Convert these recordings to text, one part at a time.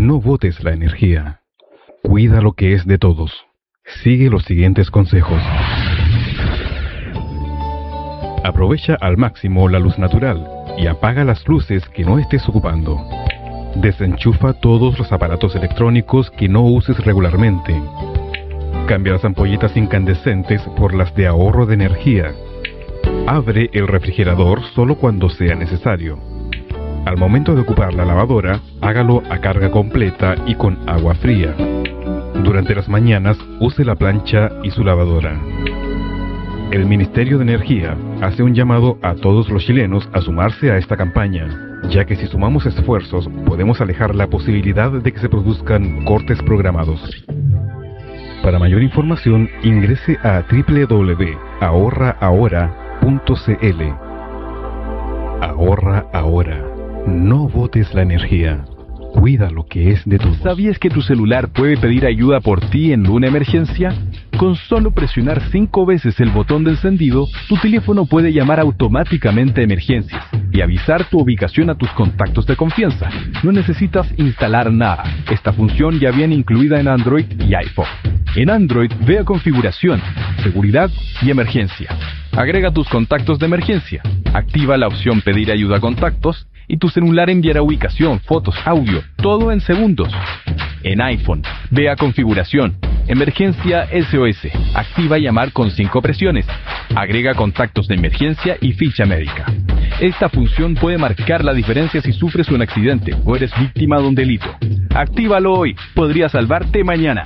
No botes la energía. Cuida lo que es de todos. Sigue los siguientes consejos. Aprovecha al máximo la luz natural y apaga las luces que no estés ocupando. Desenchufa todos los aparatos electrónicos que no uses regularmente. Cambia las ampolletas incandescentes por las de ahorro de energía. Abre el refrigerador solo cuando sea necesario. Al momento de ocupar la lavadora, hágalo a carga completa y con agua fría. Durante las mañanas, use la plancha y su lavadora. El Ministerio de Energía hace un llamado a todos los chilenos a sumarse a esta campaña, ya que si sumamos esfuerzos, podemos alejar la posibilidad de que se produzcan cortes programados. Para mayor información, ingrese a www.ahorraahora.cl. Ahorra ahora. No botes la energía. Cuida lo que es de todos. ¿Sabías que tu celular puede pedir ayuda por ti en una emergencia? Con solo presionar 5 veces el botón de encendido, tu teléfono puede llamar automáticamente a emergencias y avisar tu ubicación a tus contactos de confianza. No necesitas instalar nada. Esta función ya viene incluida en Android y iPhone. En Android, ve a Configuración, Seguridad y Emergencia. Agrega tus contactos de emergencia. Activa la opción Pedir ayuda a contactos y tu celular enviará ubicación, fotos, audio, todo en segundos. En iPhone, ve a Configuración, Emergencia SOS. Activa llamar con 5 presiones. Agrega contactos de emergencia y ficha médica. Esta función puede marcar la diferencia si sufres un accidente o eres víctima de un delito. Actívalo hoy, podría salvarte mañana.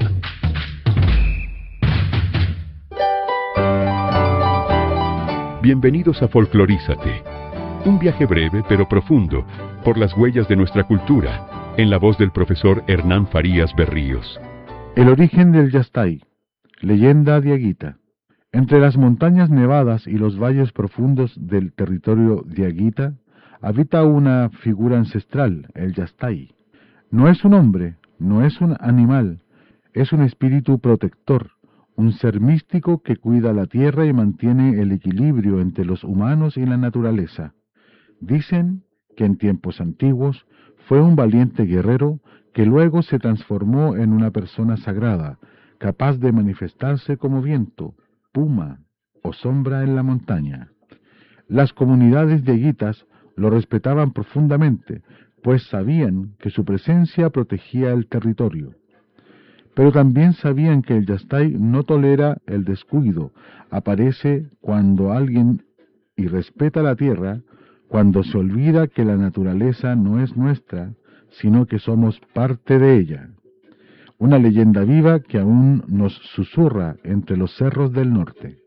Bienvenidos a Folclorízate, un viaje breve pero profundo por las huellas de nuestra cultura, en la voz del profesor Hernán Farías Berríos. El origen del Yastay, leyenda diaguita. Entre las montañas nevadas y los valles profundos del territorio diaguita, habita una figura ancestral, el Yastay. No es un hombre, no es un animal, es un espíritu protector, un ser místico que cuida la tierra y mantiene el equilibrio entre los humanos y la naturaleza. Dicen que en tiempos antiguos fue un valiente guerrero que luego se transformó en una persona sagrada, capaz de manifestarse como viento, puma o sombra en la montaña. Las comunidades dieguitas lo respetaban profundamente, pues sabían que su presencia protegía el territorio. Pero también sabían que el Yastay no tolera el descuido, aparece cuando alguien irrespeta la tierra, cuando se olvida que la naturaleza no es nuestra, sino que somos parte de ella. Una leyenda viva que aún nos susurra entre los cerros del norte.